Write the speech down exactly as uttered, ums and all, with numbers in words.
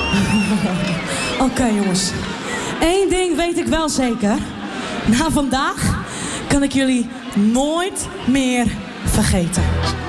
Oké, okay, jongens. Eén ding weet ik wel zeker. Na vandaag kan ik jullie nooit meer vergeten.